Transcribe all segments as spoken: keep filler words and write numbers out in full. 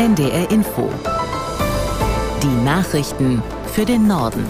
N D R Info. Die Nachrichten für den Norden.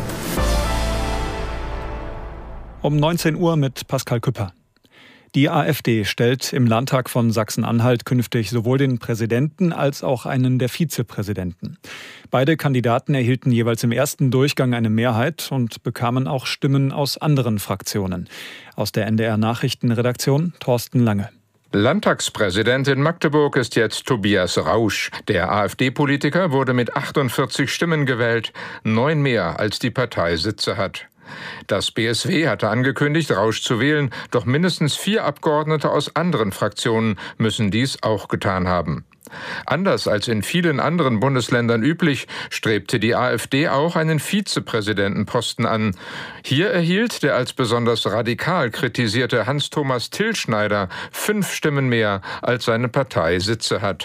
Um neunzehn Uhr mit Pascal Küpper. Die AfD stellt im Landtag von Sachsen-Anhalt künftig sowohl den Präsidenten als auch einen der Vizepräsidenten. Beide Kandidaten erhielten jeweils im ersten Durchgang eine Mehrheit und bekamen auch Stimmen aus anderen Fraktionen. Aus der N D R-Nachrichtenredaktion Thorsten Lange. Landtagspräsident in Magdeburg ist jetzt Tobias Rausch. Der AfD-Politiker wurde mit achtundvierzig Stimmen gewählt, neun mehr als die Partei Sitze hat. Das B S W hatte angekündigt, Rausch zu wählen, doch mindestens vier Abgeordnete aus anderen Fraktionen müssen dies auch getan haben. Anders als in vielen anderen Bundesländern üblich, strebte die AfD auch einen Vizepräsidentenposten an. Hier erhielt der als besonders radikal kritisierte Hans-Thomas Tillschneider fünf Stimmen mehr, als seine Partei Sitze hat.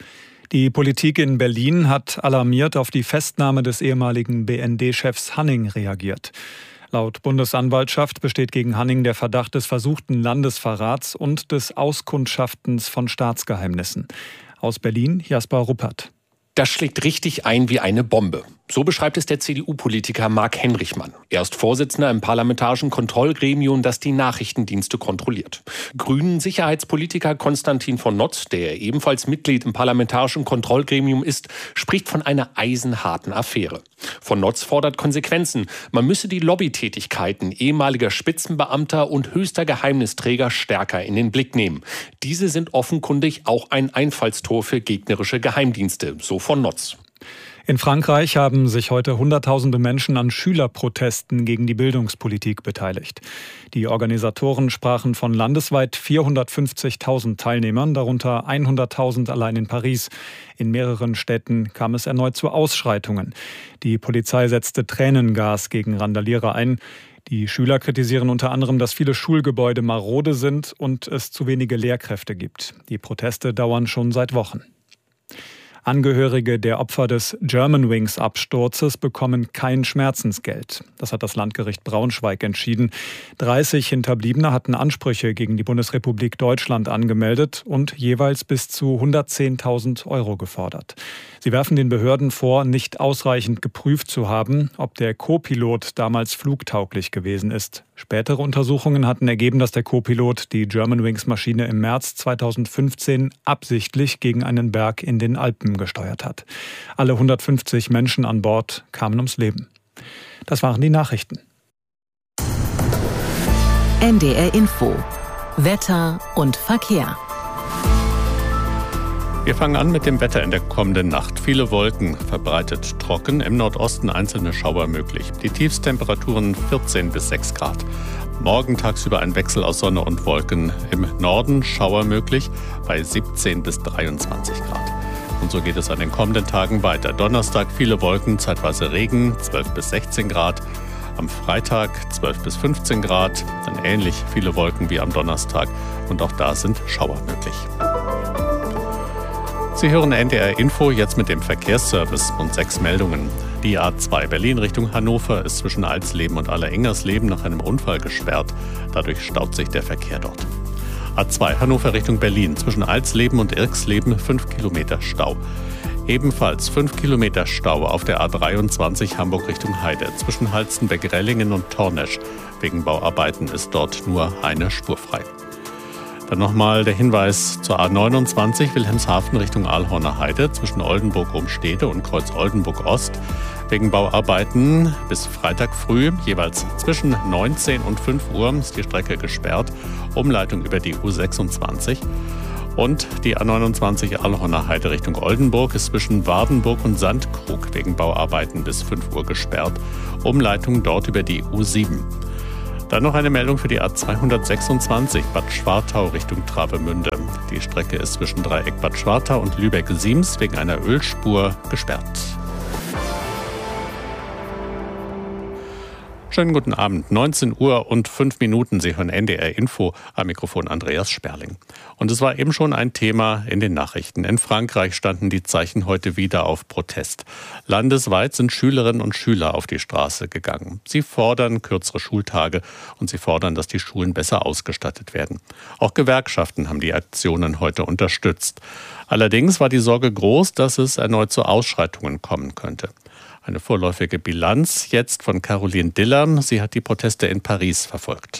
Die Politik in Berlin hat alarmiert auf die Festnahme des ehemaligen B N D-Chefs Hanning reagiert. Laut Bundesanwaltschaft besteht gegen Hanning der Verdacht des versuchten Landesverrats und des Auskundschaftens von Staatsgeheimnissen. Aus Berlin Jasper Ruppert. Das schlägt richtig ein wie eine Bombe. So beschreibt es der C D U-Politiker Marc Henrichmann. Er ist Vorsitzender im Parlamentarischen Kontrollgremium, das die Nachrichtendienste kontrolliert. Grünen-Sicherheitspolitiker Konstantin von Notz, der ebenfalls Mitglied im Parlamentarischen Kontrollgremium ist, spricht von einer eisenharten Affäre. Von Notz fordert Konsequenzen. Man müsse die Lobbytätigkeiten ehemaliger Spitzenbeamter und höchster Geheimnisträger stärker in den Blick nehmen. Diese sind offenkundig auch ein Einfallstor für gegnerische Geheimdienste, so von Notz. In Frankreich haben sich heute Hunderttausende Menschen an Schülerprotesten gegen die Bildungspolitik beteiligt. Die Organisatoren sprachen von landesweit vierhundertfünfzigtausend Teilnehmern, darunter hunderttausend allein in Paris. In mehreren Städten kam es erneut zu Ausschreitungen. Die Polizei setzte Tränengas gegen Randalierer ein. Die Schüler kritisieren unter anderem, dass viele Schulgebäude marode sind und es zu wenige Lehrkräfte gibt. Die Proteste dauern schon seit Wochen. Angehörige der Opfer des Germanwings-Absturzes bekommen kein Schmerzensgeld. Das hat das Landgericht Braunschweig entschieden. dreißig Hinterbliebene hatten Ansprüche gegen die Bundesrepublik Deutschland angemeldet und jeweils bis zu hundertzehntausend Euro gefordert. Sie werfen den Behörden vor, nicht ausreichend geprüft zu haben, ob der Co-Pilot damals flugtauglich gewesen ist. Spätere Untersuchungen hatten ergeben, dass der Co-Pilot die Germanwings-Maschine im März zweitausendfünfzehn absichtlich gegen einen Berg in den Alpen gesteuert hat. Alle hundertfünfzig Menschen an Bord kamen ums Leben. Das waren die Nachrichten. N D R Info. Wetter und Verkehr. Wir fangen an mit dem Wetter in der kommenden Nacht. Viele Wolken, verbreitet trocken, im Nordosten einzelne Schauer möglich. Die Tiefstemperaturen vierzehn bis sechs Grad. Morgen tagsüber ein Wechsel aus Sonne und Wolken. Im Norden Schauer möglich bei siebzehn bis dreiundzwanzig Grad. Und so geht es an den kommenden Tagen weiter. Donnerstag viele Wolken, zeitweise Regen, zwölf bis sechzehn Grad. Am Freitag zwölf bis fünfzehn Grad, dann ähnlich viele Wolken wie am Donnerstag. Und auch da sind Schauer möglich. Sie hören N D R Info jetzt mit dem Verkehrsservice und sechs Meldungen. Die A zwei Berlin Richtung Hannover ist zwischen Alsleben und Allerengersleben nach einem Unfall gesperrt. Dadurch staut sich der Verkehr dort. A zwei Hannover Richtung Berlin zwischen Alsleben und Irxleben fünf Kilometer Stau. Ebenfalls fünf Kilometer Stau auf der A dreiundzwanzig Hamburg Richtung Heide zwischen Halstenbeck-Rellingen und Tornesch. Wegen Bauarbeiten ist dort nur eine Spur frei. Dann nochmal der Hinweis zur A neunundzwanzig Wilhelmshaven Richtung Aalhorner Heide zwischen Oldenburg-Rumstede und Kreuz-Oldenburg-Ost. Wegen Bauarbeiten bis Freitag früh, jeweils zwischen neunzehn und fünf Uhr, ist die Strecke gesperrt. Umleitung über die U sechsundzwanzig. Und die A neunundzwanzig Aalhorner Heide Richtung Oldenburg ist zwischen Wardenburg und Sandkrug wegen Bauarbeiten bis fünf Uhr gesperrt. Umleitung dort über die U sieben. Dann noch eine Meldung für die A zweihundertsechsundzwanzig Bad Schwartau Richtung Travemünde. Die Strecke ist zwischen Dreieck Bad Schwartau und Lübeck-Siems wegen einer Ölspur gesperrt. Schönen guten Abend. neunzehn Uhr und fünf Minuten. Sie hören N D R Info. Am Mikrofon Andreas Sperling. Und es war eben schon ein Thema in den Nachrichten. In Frankreich standen die Zeichen heute wieder auf Protest. Landesweit sind Schülerinnen und Schüler auf die Straße gegangen. Sie fordern kürzere Schultage und sie fordern, dass die Schulen besser ausgestattet werden. Auch Gewerkschaften haben die Aktionen heute unterstützt. Allerdings war die Sorge groß, dass es erneut zu Ausschreitungen kommen könnte. Eine vorläufige Bilanz jetzt von Caroline Diller. Sie hat die Proteste in Paris verfolgt.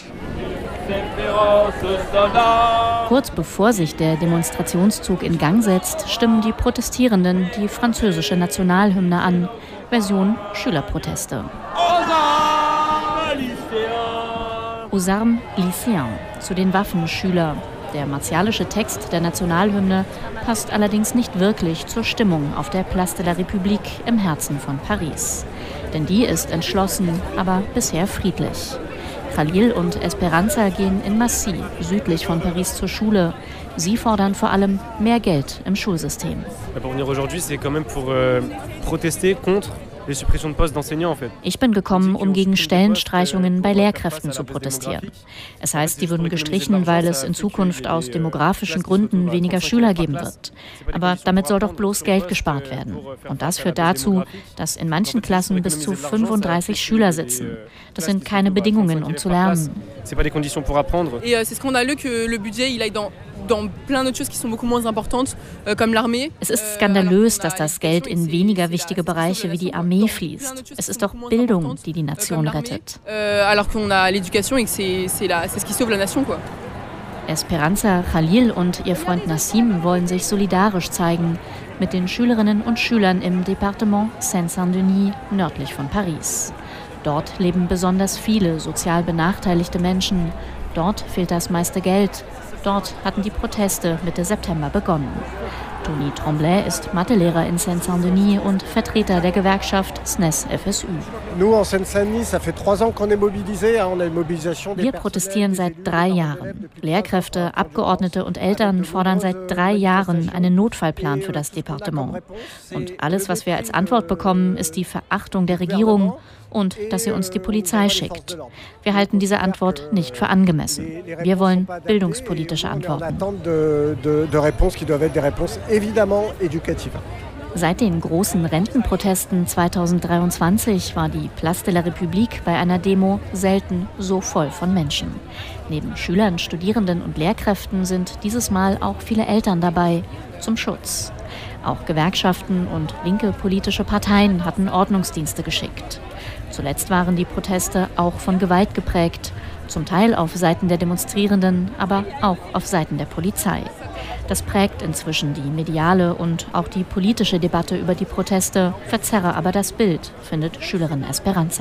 Kurz bevor sich der Demonstrationszug in Gang setzt, stimmen die Protestierenden die französische Nationalhymne an. Version Schülerproteste. Aux armes lycéens, zu den Waffen Schüler. Der martialische Text der Nationalhymne passt allerdings nicht wirklich zur Stimmung auf der Place de la République im Herzen von Paris. Denn die ist entschlossen, aber bisher friedlich. Khalil und Esperanza gehen in Massy, südlich von Paris, zur Schule. Sie fordern vor allem mehr Geld im Schulsystem. Ich bin gekommen, um gegen Stellenstreichungen bei Lehrkräften zu protestieren. Es heißt, die würden gestrichen, weil es in Zukunft aus demografischen Gründen weniger Schüler geben wird. Aber damit soll doch bloß Geld gespart werden. Und das führt dazu, dass in manchen Klassen bis zu fünfunddreißig Schüler sitzen. Das sind keine Bedingungen, um zu lernen. Es ist skandalös, dass das Geld in weniger wichtige Bereiche wie die Armee fließt. Es ist doch Bildung, die die Nation rettet. Esperanza, Khalil und ihr Freund Nassim wollen sich solidarisch zeigen mit den Schülerinnen und Schülern im Departement Seine-Saint-Denis nördlich von Paris. Dort leben besonders viele sozial benachteiligte Menschen. Dort fehlt das meiste Geld. Dort hatten die Proteste Mitte September begonnen. Tony Tremblay ist Mathelehrer in Seine-Saint-Denis und Vertreter der Gewerkschaft S N E S F S U. Wir protestieren seit drei Jahren. Lehrkräfte, Abgeordnete und Eltern fordern seit drei Jahren einen Notfallplan für das Departement. Und alles, was wir als Antwort bekommen, ist die Verachtung der Regierung und dass sie uns die Polizei schickt. Wir halten diese Antwort nicht für angemessen. Wir wollen bildungspolitische Antworten. Seit den großen Rentenprotesten zweitausenddreiundzwanzig war die Place de la République bei einer Demo selten so voll von Menschen. Neben Schülern, Studierenden und Lehrkräften sind dieses Mal auch viele Eltern dabei, zum Schutz. Auch Gewerkschaften und linke politische Parteien hatten Ordnungsdienste geschickt. Zuletzt waren die Proteste auch von Gewalt geprägt, zum Teil auf Seiten der Demonstrierenden, aber auch auf Seiten der Polizei. Das prägt inzwischen die mediale und auch die politische Debatte über die Proteste, verzerre aber das Bild, findet Schülerin Esperanza.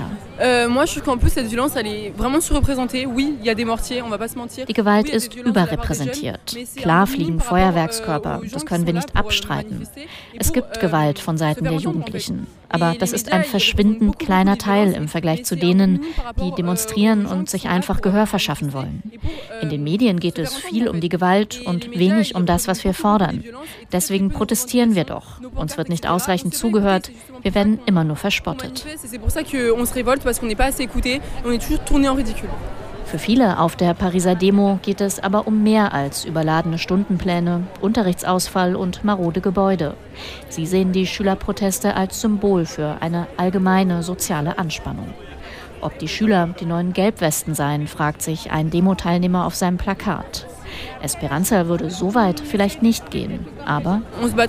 Die Gewalt ist überrepräsentiert. Klar fliegen Feuerwerkskörper, das können wir nicht abstreiten. Es gibt Gewalt von Seiten der Jugendlichen. Aber das ist ein verschwindend kleiner Teil im Vergleich zu denen, die demonstrieren und sich einfach Gehör verschaffen wollen. In den Medien geht es viel um die Gewalt und wenig um das, was wir fordern. Deswegen protestieren wir doch. Uns wird nicht ausreichend zugehört. Wir werden immer nur verspottet. Für viele auf der Pariser Demo geht es aber um mehr als überladene Stundenpläne, Unterrichtsausfall und marode Gebäude. Sie sehen die Schülerproteste als Symbol für eine allgemeine soziale Anspannung. Ob die Schüler die neuen Gelbwesten seien, fragt sich ein Demo-Teilnehmer auf seinem Plakat. Esperanza würde so weit vielleicht nicht gehen, aber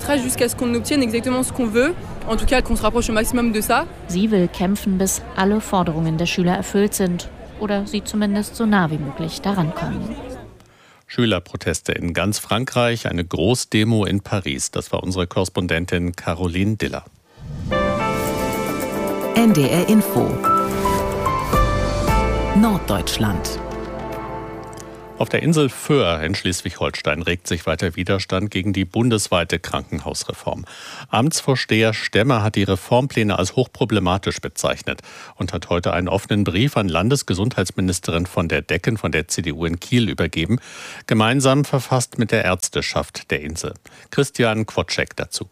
sie will kämpfen, bis alle Forderungen der Schüler erfüllt sind oder sie zumindest so nah wie möglich daran kommen. Schülerproteste in ganz Frankreich, eine Großdemo in Paris. Das war unsere Korrespondentin Caroline Diller. N D R Info Norddeutschland. Auf der Insel Föhr in Schleswig-Holstein regt sich weiter Widerstand gegen die bundesweite Krankenhausreform. Amtsvorsteher Stemmer hat die Reformpläne als hochproblematisch bezeichnet und hat heute einen offenen Brief an Landesgesundheitsministerin von der Decken von der C D U in Kiel übergeben, gemeinsam verfasst mit der Ärzteschaft der Insel. Christian Quotschek dazu.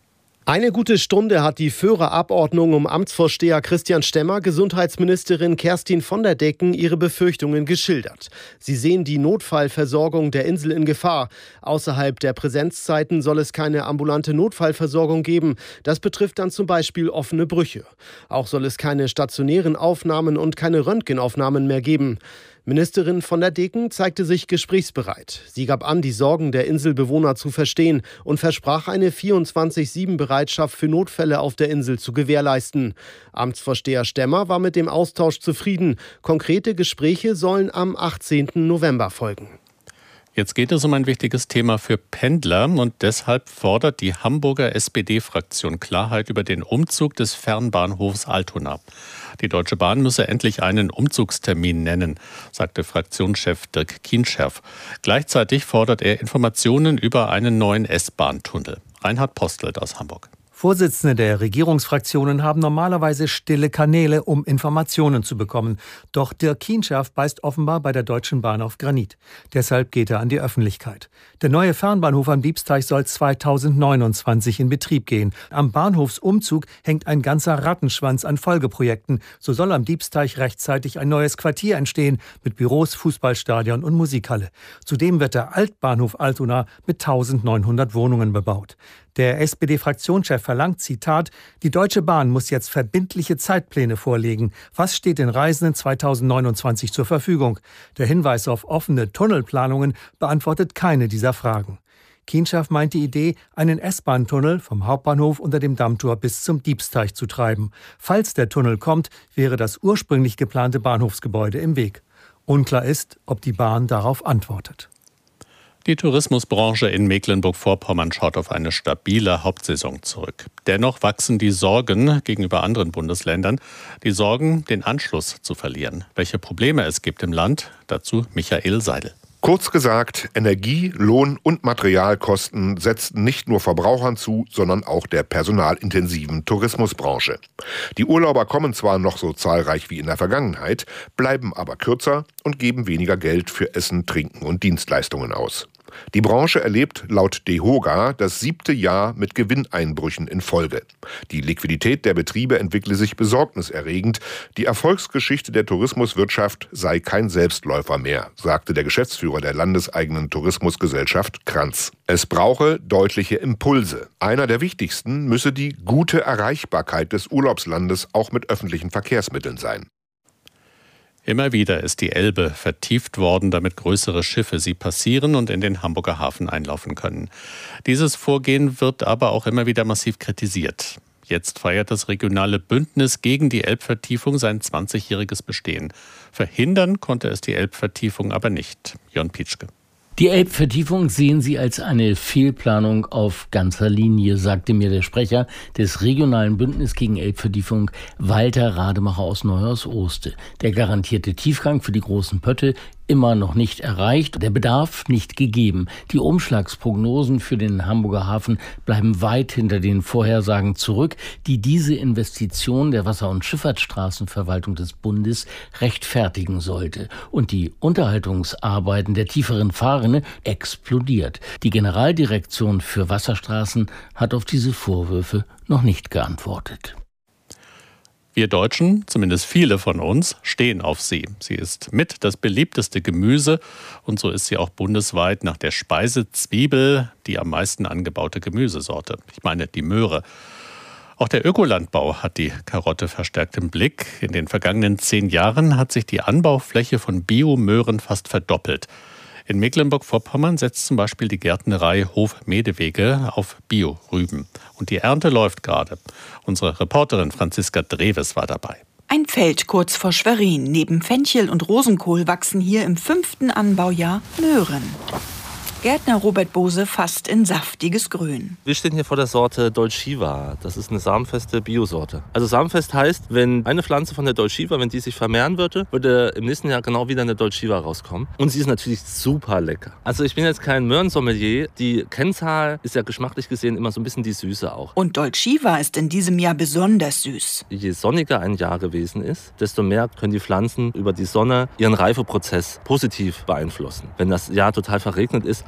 Eine gute Stunde hat die Führerabordnung um Amtsvorsteher Christian Stemmer Gesundheitsministerin Kerstin von der Decken ihre Befürchtungen geschildert. Sie sehen die Notfallversorgung der Insel in Gefahr. Außerhalb der Präsenzzeiten soll es keine ambulante Notfallversorgung geben. Das betrifft dann zum Beispiel offene Brüche. Auch soll es keine stationären Aufnahmen und keine Röntgenaufnahmen mehr geben. Ministerin von der Decken zeigte sich gesprächsbereit. Sie gab an, die Sorgen der Inselbewohner zu verstehen und versprach eine vierundzwanzig sieben Bereitschaft für Notfälle auf der Insel zu gewährleisten. Amtsvorsteher Stemmer war mit dem Austausch zufrieden. Konkrete Gespräche sollen am achtzehnten November folgen. Jetzt geht es um ein wichtiges Thema für Pendler und deshalb fordert die Hamburger S P D-Fraktion Klarheit über den Umzug des Fernbahnhofs Altona. Die Deutsche Bahn müsse endlich einen Umzugstermin nennen, sagte Fraktionschef Dirk Kienscherf. Gleichzeitig fordert er Informationen über einen neuen S-Bahn-Tunnel. Reinhard Postelt aus Hamburg. Vorsitzende der Regierungsfraktionen haben normalerweise stille Kanäle, um Informationen zu bekommen. Doch Dirk Kienscherf beißt offenbar bei der Deutschen Bahn auf Granit. Deshalb geht er an die Öffentlichkeit. Der neue Fernbahnhof am Diebsteich soll zweitausendneunundzwanzig in Betrieb gehen. Am Bahnhofsumzug hängt ein ganzer Rattenschwanz an Folgeprojekten. So soll am Diebsteich rechtzeitig ein neues Quartier entstehen mit Büros, Fußballstadion und Musikhalle. Zudem wird der Altbahnhof Altona mit eintausendneunhundert Wohnungen bebaut. Der S P D-Fraktionschef verlangt, Zitat, die Deutsche Bahn muss jetzt verbindliche Zeitpläne vorlegen. Was steht den Reisenden zweitausendneunundzwanzig zur Verfügung? Der Hinweis auf offene Tunnelplanungen beantwortet keine dieser Fragen. Kienscherf meint die Idee, einen S-Bahn-Tunnel vom Hauptbahnhof unter dem Dammtor bis zum Diebsteich zu treiben. Falls der Tunnel kommt, wäre das ursprünglich geplante Bahnhofsgebäude im Weg. Unklar ist, ob die Bahn darauf antwortet. Die Tourismusbranche in Mecklenburg-Vorpommern schaut auf eine stabile Hauptsaison zurück. Dennoch wachsen die Sorgen gegenüber anderen Bundesländern, die Sorgen, den Anschluss zu verlieren. Welche Probleme es gibt im Land, dazu Michael Seidel. Kurz gesagt, Energie-, Lohn- und Materialkosten setzten nicht nur Verbrauchern zu, sondern auch der personalintensiven Tourismusbranche. Die Urlauber kommen zwar noch so zahlreich wie in der Vergangenheit, bleiben aber kürzer und geben weniger Geld für Essen, Trinken und Dienstleistungen aus. Die Branche erlebt laut DEHOGA das siebte Jahr mit Gewinneinbrüchen in Folge. Die Liquidität der Betriebe entwickle sich besorgniserregend. Die Erfolgsgeschichte der Tourismuswirtschaft sei kein Selbstläufer mehr, sagte der Geschäftsführer der landeseigenen Tourismusgesellschaft Kranz. Es brauche deutliche Impulse. Einer der wichtigsten müsse die gute Erreichbarkeit des Urlaubslandes auch mit öffentlichen Verkehrsmitteln sein. Immer wieder ist die Elbe vertieft worden, damit größere Schiffe sie passieren und in den Hamburger Hafen einlaufen können. Dieses Vorgehen wird aber auch immer wieder massiv kritisiert. Jetzt feiert das regionale Bündnis gegen die Elbvertiefung sein zwanzigjähriges Bestehen. Verhindern konnte es die Elbvertiefung aber nicht. Jon Pietschke. Die Elbvertiefung sehen sie als eine Fehlplanung auf ganzer Linie, sagte mir der Sprecher des regionalen Bündnis gegen Elbvertiefung, Walter Rademacher aus Neuhaus-Oste. Der garantierte Tiefgang für die großen Pötte immer noch nicht erreicht, der Bedarf nicht gegeben. Die Umschlagsprognosen für den Hamburger Hafen bleiben weit hinter den Vorhersagen zurück, die diese Investition der Wasser- und Schifffahrtsstraßenverwaltung des Bundes rechtfertigen sollte. Und die Unterhaltungsarbeiten der tieferen Fahrrinne explodiert. Die Generaldirektion für Wasserstraßen hat auf diese Vorwürfe noch nicht geantwortet. Wir Deutschen, zumindest viele von uns, stehen auf sie. Sie ist mit das beliebteste Gemüse und so ist sie auch bundesweit nach der Speisezwiebel die am meisten angebaute Gemüsesorte. Ich meine die Möhre. Auch der Ökolandbau hat die Karotte verstärkt im Blick. In den vergangenen zehn Jahren hat sich die Anbaufläche von Biomöhren fast verdoppelt. In Mecklenburg-Vorpommern setzt zum Beispiel die Gärtnerei Hof Medewege auf Biorüben. Und die Ernte läuft gerade. Unsere Reporterin Franziska Dreves war dabei. Ein Feld kurz vor Schwerin. Neben Fenchel und Rosenkohl wachsen hier im fünften Anbaujahr Möhren. Gärtner Robert Bose fasst in saftiges Grün. Wir stehen hier vor der Sorte Dolciva. Das ist eine samenfeste Biosorte. Also samenfest heißt, wenn eine Pflanze von der Dolciva, wenn die sich vermehren würde, würde im nächsten Jahr genau wieder eine Dolciva rauskommen. Und sie ist natürlich super lecker. Also ich bin jetzt kein Möhrensommelier. Die Kennzahl ist ja geschmacklich gesehen immer so ein bisschen die Süße auch. Und Dolciva ist in diesem Jahr besonders süß. Je sonniger ein Jahr gewesen ist, desto mehr können die Pflanzen über die Sonne ihren Reifeprozess positiv beeinflussen. Wenn das Jahr total verregnet ist,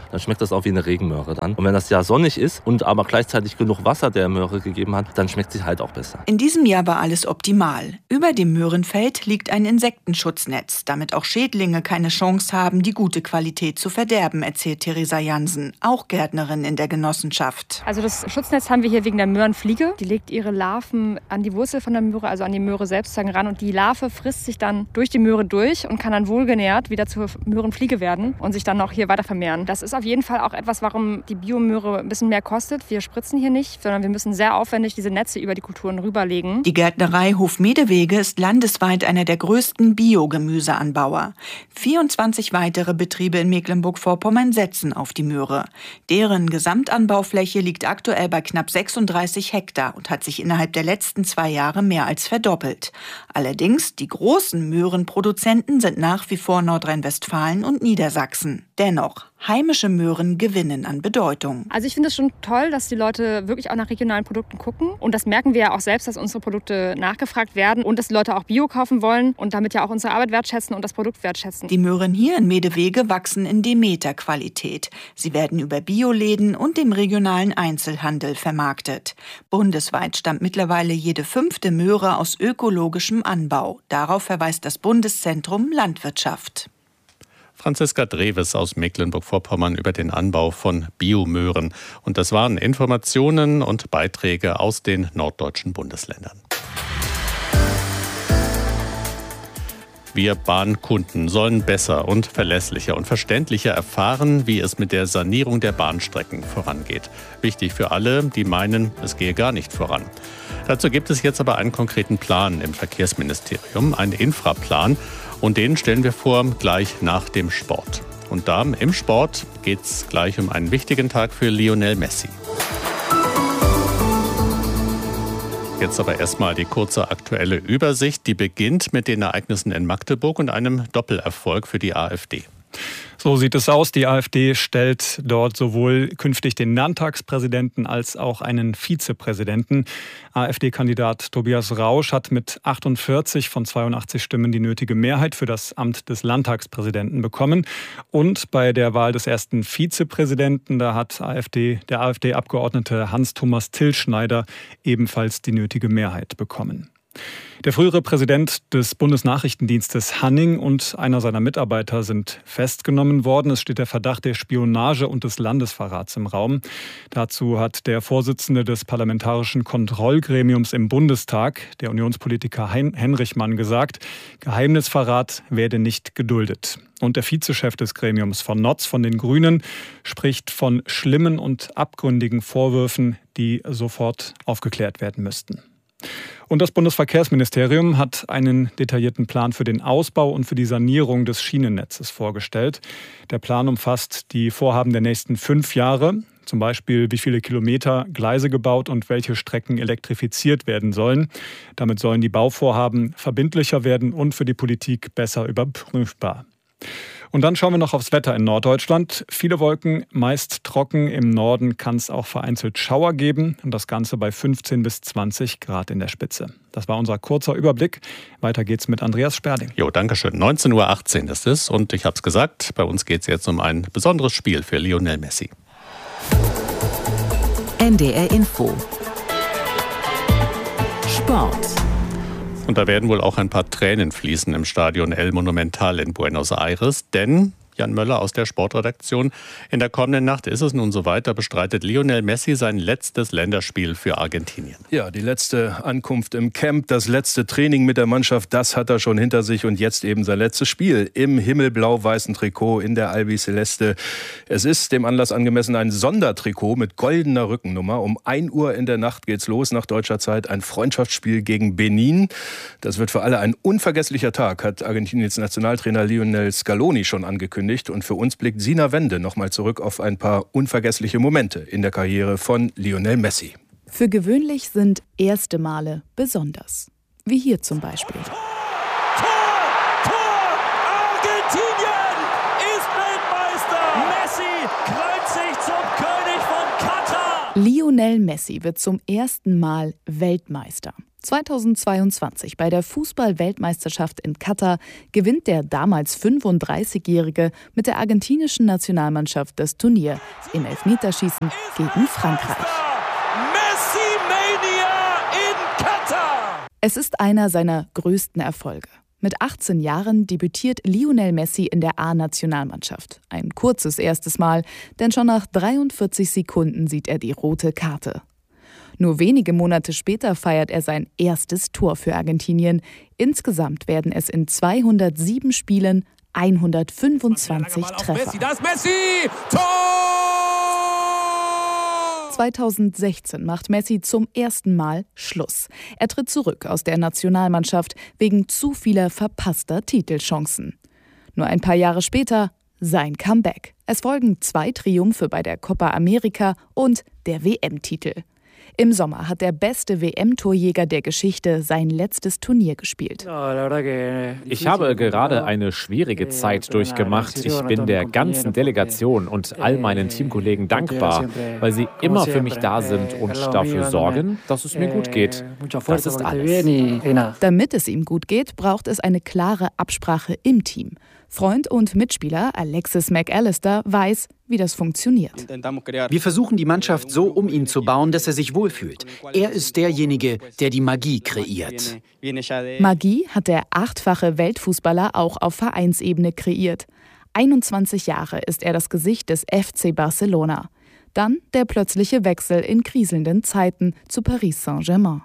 dann schmeckt das auch wie eine Regenmöhre dann. Und wenn das Jahr sonnig ist und aber gleichzeitig genug Wasser der Möhre gegeben hat, dann schmeckt sie halt auch besser. In diesem Jahr war alles optimal. Über dem Möhrenfeld liegt ein Insektenschutznetz, damit auch Schädlinge keine Chance haben, die gute Qualität zu verderben, erzählt Theresa Jansen, auch Gärtnerin in der Genossenschaft. Also das Schutznetz haben wir hier wegen der Möhrenfliege. Die legt ihre Larven an die Wurzel von der Möhre, also an die Möhre selbst sozusagen ran. Und die Larve frisst sich dann durch die Möhre durch und kann dann wohlgenährt wieder zur Möhrenfliege werden und sich dann noch hier weiter vermehren. Das ist auf jeden Fall auch etwas, warum die Biomöhre ein bisschen mehr kostet. Wir spritzen hier nicht, sondern wir müssen sehr aufwendig diese Netze über die Kulturen rüberlegen. Die Gärtnerei Hofmedewege ist landesweit einer der größten Biogemüseanbauer. vierundzwanzig weitere Betriebe in Mecklenburg-Vorpommern setzen auf die Möhre. Deren Gesamtanbaufläche liegt aktuell bei knapp sechsunddreißig Hektar und hat sich innerhalb der letzten zwei Jahre mehr als verdoppelt. Allerdings, die großen Möhrenproduzenten sind nach wie vor Nordrhein-Westfalen und Niedersachsen. Dennoch, heimische Möhren gewinnen an Bedeutung. Also ich finde es schon toll, dass die Leute wirklich auch nach regionalen Produkten gucken. Und das merken wir ja auch selbst, dass unsere Produkte nachgefragt werden und dass die Leute auch Bio kaufen wollen und damit ja auch unsere Arbeit wertschätzen und das Produkt wertschätzen. Die Möhren hier in Medewege wachsen in Demeter-Qualität. Sie werden über Bioläden und dem regionalen Einzelhandel vermarktet. Bundesweit stammt mittlerweile jede fünfte Möhre aus ökologischem Anbau. Darauf verweist das Bundeszentrum Landwirtschaft. Franziska Dreves aus Mecklenburg-Vorpommern über den Anbau von Biomöhren. Und das waren Informationen und Beiträge aus den norddeutschen Bundesländern. Wir Bahnkunden sollen besser und verlässlicher und verständlicher erfahren, wie es mit der Sanierung der Bahnstrecken vorangeht. Wichtig für alle, die meinen, es gehe gar nicht voran. Dazu gibt es jetzt aber einen konkreten Plan im Verkehrsministerium, einen Infraplan. Und den stellen wir vor gleich nach dem Sport. Und da im Sport geht es gleich um einen wichtigen Tag für Lionel Messi. Jetzt aber erstmal die kurze aktuelle Übersicht. Die beginnt mit den Ereignissen in Magdeburg und einem Doppelerfolg für die AfD. So sieht es aus. Die AfD stellt dort sowohl künftig den Landtagspräsidenten als auch einen Vizepräsidenten. AfD-Kandidat Tobias Rausch hat mit achtundvierzig von zweiundachtzig Stimmen die nötige Mehrheit für das Amt des Landtagspräsidenten bekommen. Und bei der Wahl des ersten Vizepräsidenten, da hat AfD, der AfD-Abgeordnete Hans-Thomas Tillschneider ebenfalls die nötige Mehrheit bekommen. Der frühere Präsident des Bundesnachrichtendienstes Hanning und einer seiner Mitarbeiter sind festgenommen worden. Es steht der Verdacht der Spionage und des Landesverrats im Raum. Dazu hat der Vorsitzende des Parlamentarischen Kontrollgremiums im Bundestag, der Unionspolitiker Henrichmann, gesagt, Geheimnisverrat werde nicht geduldet. Und der Vizechef des Gremiums von Notz von den Grünen spricht von schlimmen und abgründigen Vorwürfen, die sofort aufgeklärt werden müssten. Und das Bundesverkehrsministerium hat einen detaillierten Plan für den Ausbau und für die Sanierung des Schienennetzes vorgestellt. Der Plan umfasst die Vorhaben der nächsten fünf Jahre, zum Beispiel wie viele Kilometer Gleise gebaut und welche Strecken elektrifiziert werden sollen. Damit sollen die Bauvorhaben verbindlicher werden und für die Politik besser überprüfbar. Und dann schauen wir noch aufs Wetter in Norddeutschland. Viele Wolken, meist trocken. Im Norden kann es auch vereinzelt Schauer geben. Und das Ganze bei fünfzehn bis zwanzig Grad in der Spitze. Das war unser kurzer Überblick. Weiter geht's mit Andreas Sperding. Jo, danke schön. neunzehn Uhr achtzehn ist es. Und ich habe es gesagt, bei uns geht es jetzt um ein besonderes Spiel für Lionel Messi. N D R Info. Sport. Und da werden wohl auch ein paar Tränen fließen im Stadion El Monumental in Buenos Aires, denn Jan Möller aus der Sportredaktion. In der kommenden Nacht ist es nun soweit, da bestreitet Lionel Messi sein letztes Länderspiel für Argentinien. Ja, die letzte Ankunft im Camp, das letzte Training mit der Mannschaft, das hat er schon hinter sich und jetzt eben sein letztes Spiel im himmelblau-weißen Trikot in der Albiceleste. Es ist dem Anlass angemessen ein Sondertrikot mit goldener Rückennummer. Um ein Uhr in der Nacht geht's los nach deutscher Zeit, ein Freundschaftsspiel gegen Benin. Das wird für alle ein unvergesslicher Tag, hat Argentiniens Nationaltrainer Lionel Scaloni schon angekündigt. Und für uns blickt Sina Wende nochmal zurück auf ein paar unvergessliche Momente in der Karriere von Lionel Messi. Für gewöhnlich sind erste Male besonders. Wie hier zum Beispiel. Tor! Tor! Argentinien ist Weltmeister! Messi krönt sich zum König von Katar! Lionel Messi wird zum ersten Mal Weltmeister. zweitausendzweiundzwanzig bei der Fußball-Weltmeisterschaft in Katar gewinnt der damals fünfunddreißigjährige mit der argentinischen Nationalmannschaft das Turnier im Elfmeterschießen gegen Frankreich. Messi-Mania in Katar! Es ist einer seiner größten Erfolge. Mit achtzehn Jahren debütiert Lionel Messi in der A-Nationalmannschaft. Ein kurzes erstes Mal, denn schon nach dreiundvierzig Sekunden sieht er die rote Karte. Nur wenige Monate später feiert er sein erstes Tor für Argentinien. Insgesamt werden es in zweihundertsieben Spielen hundertfünfundzwanzig Treffer. Messi, das Messi! Tor! zweitausendsechzehn macht Messi zum ersten Mal Schluss. Er tritt zurück aus der Nationalmannschaft wegen zu vieler verpasster Titelchancen. Nur ein paar Jahre später sein Comeback. Es folgen zwei Triumphe bei der Copa America und der W M-Titel. Im Sommer hat der beste W M-Torjäger der Geschichte sein letztes Turnier gespielt. Ich habe gerade eine schwierige Zeit durchgemacht. Ich bin der ganzen Delegation und all meinen Teamkollegen dankbar, weil sie immer für mich da sind und dafür sorgen, dass es mir gut geht. Das ist alles. Damit es ihm gut geht, braucht es eine klare Absprache im Team. Freund und Mitspieler Alexis McAllister weiß, wie das funktioniert. Wir versuchen, die Mannschaft so um ihn zu bauen, dass er sich wohlfühlt. Er ist derjenige, der die Magie kreiert. Magie hat der achtfache Weltfußballer auch auf Vereinsebene kreiert. einundzwanzig Jahre ist er das Gesicht des F C Barcelona. Dann der plötzliche Wechsel in kriselnden Zeiten zu Paris Saint-Germain.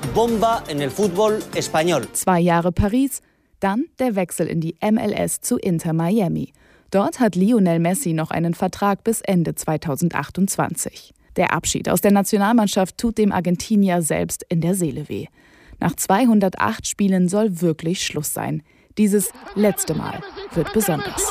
Zwei Jahre Paris, dann der Wechsel in die M L S zu Inter Miami. Dort hat Lionel Messi noch einen Vertrag bis Ende zweitausendachtundzwanzig. Der Abschied aus der Nationalmannschaft tut dem Argentinier selbst in der Seele weh. Nach zweihundertacht Spielen soll wirklich Schluss sein. Dieses letzte Mal wird besonders.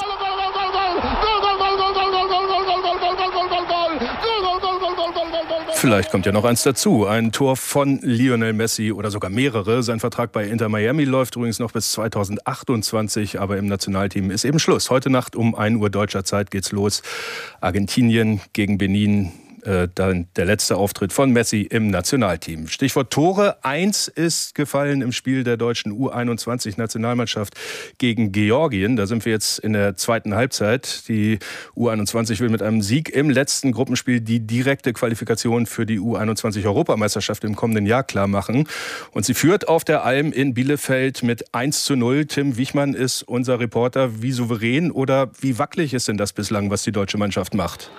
Vielleicht kommt ja noch eins dazu. Ein Tor von Lionel Messi oder sogar mehrere. Sein Vertrag bei Inter Miami läuft übrigens noch bis zweitausendachtundzwanzig, aber im Nationalteam ist eben Schluss. Heute Nacht um ein Uhr deutscher Zeit geht's los. Argentinien gegen Benin. Äh, dann der letzte Auftritt von Messi im Nationalteam. Stichwort Tore. Eins ist gefallen im Spiel der deutschen U einundzwanzig-Nationalmannschaft gegen Georgien. Da sind wir jetzt in der zweiten Halbzeit. Die U einundzwanzig will mit einem Sieg im letzten Gruppenspiel die direkte Qualifikation für die U einundzwanzig-Europameisterschaft im kommenden Jahr klar machen. Und sie führt auf der Alm in Bielefeld mit eins zu null. Tim Wichmann ist unser Reporter. Wie souverän oder wie wackelig ist denn das bislang, was die deutsche Mannschaft macht?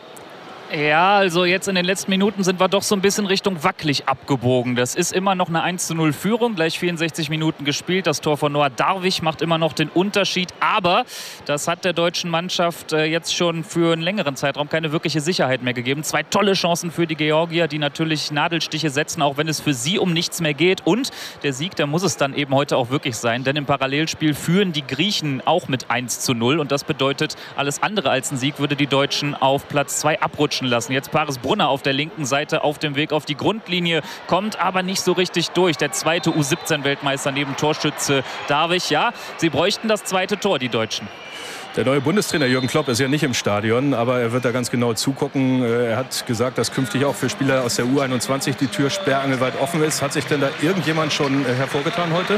Ja, also jetzt in den letzten Minuten sind wir doch so ein bisschen Richtung wackelig abgebogen. Das ist immer noch eine eins zu null Führung, gleich vierundsechzig Minuten gespielt. Das Tor von Noah Darwich macht immer noch den Unterschied. Aber das hat der deutschen Mannschaft jetzt schon für einen längeren Zeitraum keine wirkliche Sicherheit mehr gegeben. Zwei tolle Chancen für die Georgier, die natürlich Nadelstiche setzen, auch wenn es für sie um nichts mehr geht. Und der Sieg, der muss es dann eben heute auch wirklich sein. Denn im Parallelspiel führen die Griechen auch mit eins zu null. Und das bedeutet, alles andere als ein Sieg würde die Deutschen auf Platz zwei abrutschen lassen. Jetzt Paris Brunner auf der linken Seite auf dem Weg auf die Grundlinie, kommt aber nicht so richtig durch. Der zweite U siebzehn Weltmeister neben Torschütze Darwich. Ja, sie bräuchten das zweite Tor, die Deutschen. Der neue Bundestrainer Jürgen Klopp ist ja nicht im Stadion, aber er wird da ganz genau zugucken. Er hat gesagt, dass künftig auch für Spieler aus der U einundzwanzig die Tür sperrangelweit offen ist. Hat sich denn da irgendjemand schon hervorgetan heute?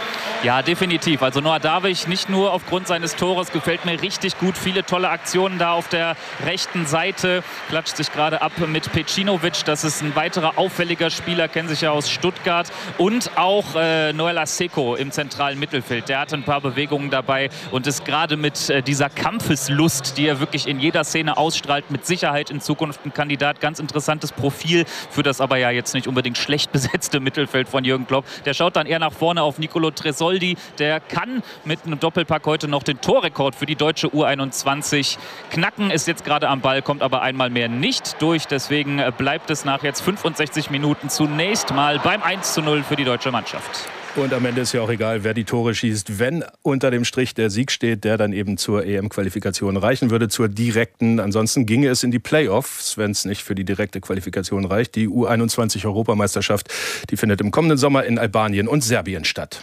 Ja, definitiv. Also Noah Darwich, nicht nur aufgrund seines Tores, gefällt mir richtig gut. Viele tolle Aktionen da auf der rechten Seite. Klatscht sich gerade ab mit Pecinovic. Das ist ein weiterer auffälliger Spieler, kennen sich ja aus Stuttgart. Und auch äh, Noel Asseco im zentralen Mittelfeld. Der hat ein paar Bewegungen dabei und ist gerade mit äh, dieser Kampfeslust, die er wirklich in jeder Szene ausstrahlt, mit Sicherheit in Zukunft ein Kandidat. Ganz interessantes Profil für das aber ja jetzt nicht unbedingt schlecht besetzte Mittelfeld von Jürgen Klopp. Der schaut dann eher nach vorne auf Nicolo Tresoldi. Der kann mit einem Doppelpack heute noch den Torrekord für die deutsche U einundzwanzig knacken. Ist jetzt gerade am Ball, kommt aber einmal mehr nicht durch. Deswegen bleibt es nach jetzt fünfundsechzig Minuten zunächst mal beim eins zu null für die deutsche Mannschaft. Und am Ende ist ja auch egal, wer die Tore schießt, wenn unter dem Strich der Sieg steht, der dann eben zur E M-Qualifikation reichen würde, zur direkten. Ansonsten ginge es in die Playoffs, wenn es nicht für die direkte Qualifikation reicht. Die U einundzwanzig-Europameisterschaft, die findet im kommenden Sommer in Albanien und Serbien statt.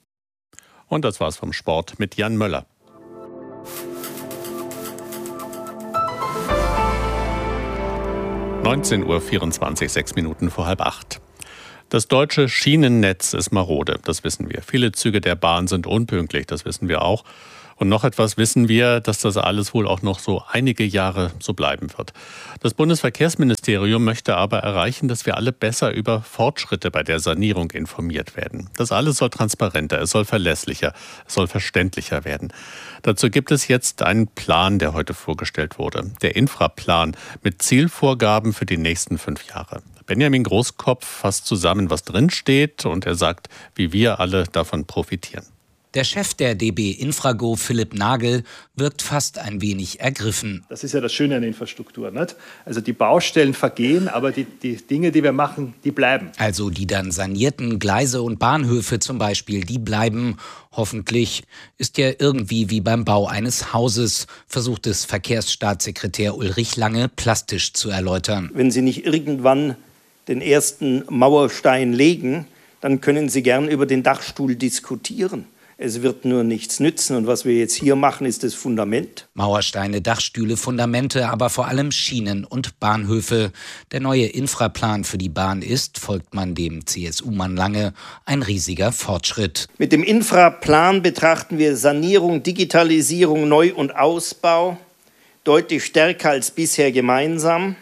Und das war's vom Sport mit Jan Möller. neunzehn Uhr vierundzwanzig, sechs Minuten vor halb acht. Das deutsche Schienennetz ist marode, das wissen wir. Viele Züge der Bahn sind unpünktlich, das wissen wir auch. Und noch etwas wissen wir, dass das alles wohl auch noch so einige Jahre so bleiben wird. Das Bundesverkehrsministerium möchte aber erreichen, dass wir alle besser über Fortschritte bei der Sanierung informiert werden. Das alles soll transparenter, es soll verlässlicher, es soll verständlicher werden. Dazu gibt es jetzt einen Plan, der heute vorgestellt wurde. Der Infraplan mit Zielvorgaben für die nächsten fünf Jahre. Benjamin Großkopf fasst zusammen, was drinsteht, und er sagt, wie wir alle davon profitieren. Der Chef der D B Infrago, Philipp Nagel, wirkt fast ein wenig ergriffen. Das ist ja das Schöne an der Infrastruktur, nicht? Also die Baustellen vergehen, aber die, die Dinge, die wir machen, die bleiben. Also die dann sanierten Gleise und Bahnhöfe zum Beispiel, die bleiben. Hoffentlich. Ist ja irgendwie wie beim Bau eines Hauses, versucht es Verkehrsstaatssekretär Ulrich Lange plastisch zu erläutern. Wenn Sie nicht irgendwann den ersten Mauerstein legen, dann können Sie gern über den Dachstuhl diskutieren. Es wird nur nichts nützen, und was wir jetzt hier machen, ist das Fundament. Mauersteine, Dachstühle, Fundamente, aber vor allem Schienen und Bahnhöfe. Der neue Infraplan für die Bahn ist, folgt man dem C S U-Mann Lange, ein riesiger Fortschritt. Mit dem Infraplan betrachten wir Sanierung, Digitalisierung, Neu- und Ausbau deutlich stärker als bisher gemeinsam.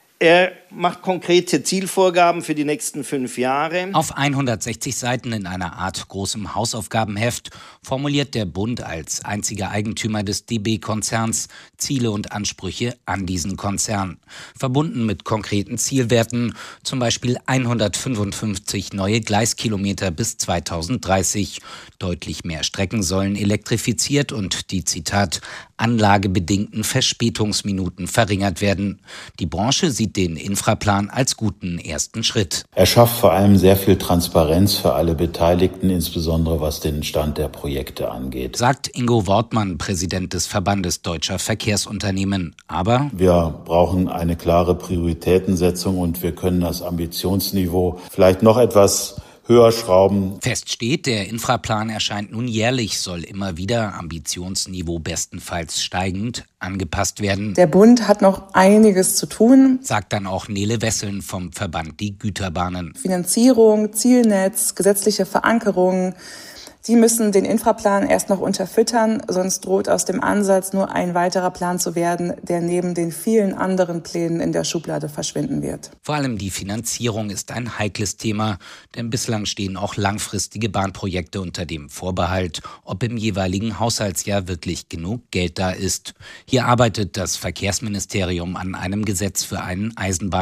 Er macht konkrete Zielvorgaben für die nächsten fünf Jahre. Auf hundertsechzig Seiten in einer Art großem Hausaufgabenheft formuliert der Bund als einziger Eigentümer des D B-Konzerns Ziele und Ansprüche an diesen Konzern. Verbunden mit konkreten Zielwerten, zum Beispiel hundertfünfundfünfzig neue Gleiskilometer bis zweitausenddreißig. Deutlich mehr Strecken sollen elektrifiziert und die, Zitat, anlagebedingten Verspätungsminuten verringert werden. Die Branche sieht den Infraplan als guten ersten Schritt. Er schafft vor allem sehr viel Transparenz für alle Beteiligten, insbesondere was den Stand der Projekte angeht. Sagt Ingo Wortmann, Präsident des Verbandes Deutscher Verkehrsunternehmen. Aber wir brauchen eine klare Prioritätensetzung und wir können das Ambitionsniveau vielleicht noch etwas höher schrauben. Fest steht, der Infraplan erscheint nun jährlich, soll immer wieder, Ambitionsniveau bestenfalls steigend, angepasst werden. Der Bund hat noch einiges zu tun, sagt dann auch Nele Wesseln vom Verband Die Güterbahnen. Finanzierung, Zielnetz, gesetzliche Verankerung. Sie müssen den Infraplan erst noch unterfüttern, sonst droht aus dem Ansatz nur ein weiterer Plan zu werden, der neben den vielen anderen Plänen in der Schublade verschwinden wird. Vor allem die Finanzierung ist ein heikles Thema, denn bislang stehen auch langfristige Bahnprojekte unter dem Vorbehalt, ob im jeweiligen Haushaltsjahr wirklich genug Geld da ist. Hier arbeitet das Verkehrsministerium an einem Gesetz für einen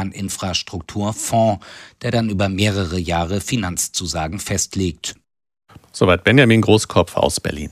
Eisenbahninfrastrukturfonds, der dann über mehrere Jahre Finanzzusagen festlegt. Soweit Benjamin Großkopf aus Berlin.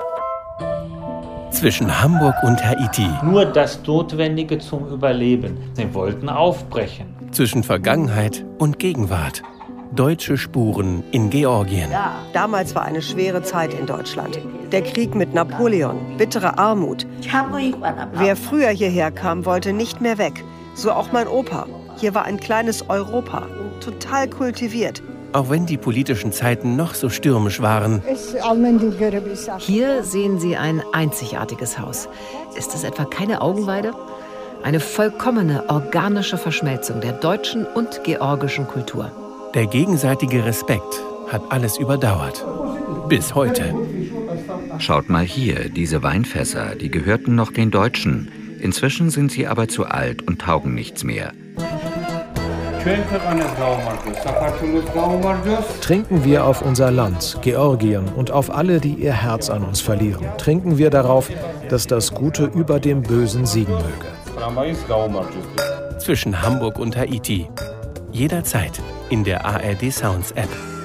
Zwischen Hamburg und Haiti. Nur das Notwendige zum Überleben. Sie wollten aufbrechen. Zwischen Vergangenheit und Gegenwart. Deutsche Spuren in Georgien. Ja, damals war eine schwere Zeit in Deutschland. Der Krieg mit Napoleon, bittere Armut. Wer früher hierher kam, wollte nicht mehr weg. So auch mein Opa. Hier war ein kleines Europa, total kultiviert. Auch wenn die politischen Zeiten noch so stürmisch waren. Hier sehen Sie ein einzigartiges Haus. Ist es etwa keine Augenweide? Eine vollkommene organische Verschmelzung der deutschen und georgischen Kultur. Der gegenseitige Respekt hat alles überdauert. Bis heute. Schaut mal hier, diese Weinfässer, die gehörten noch den Deutschen. Inzwischen sind sie aber zu alt und taugen nichts mehr. Trinken wir auf unser Land, Georgien, und auf alle, die ihr Herz an uns verlieren. Trinken wir darauf, dass das Gute über dem Bösen siegen möge. Zwischen Hamburg und Haiti. Jederzeit in der A R D Sounds App.